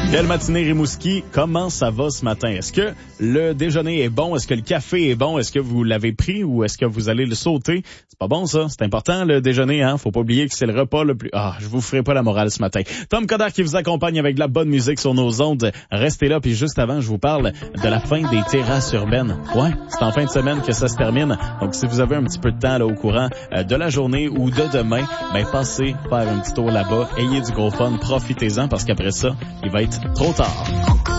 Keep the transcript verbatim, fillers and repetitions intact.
Belle matinée Rimouski, comment ça va ce matin? Est-ce que le déjeuner est bon? Est-ce que le café est bon? Est-ce que vous l'avez pris ou est-ce que vous allez le sauter? C'est pas bon ça, c'est important le déjeuner, hein? Faut pas oublier que c'est le repas le plus... Ah, je vous ferai pas la morale ce matin. Tom Coderre qui vous accompagne avec de la bonne musique sur nos ondes. Restez là, puis juste avant, je vous parle de la fin des terrasses urbaines. Ouais, c'est en fin de semaine que ça se termine. Donc si vous avez un petit peu de temps là au courant euh, de la journée ou de demain, ben passez faire un petit tour là-bas, ayez du gros fun, profitez-en parce qu'après ça, il va être trop tard.